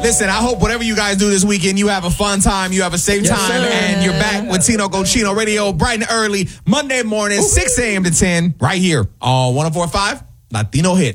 Listen, I hope whatever you guys do this weekend, you have a fun time, you have a safe time, sir. and you're back with Tino Cochino Radio bright and early, Monday morning, 6 a.m. to 10, right here on 104.5 Latino Hit.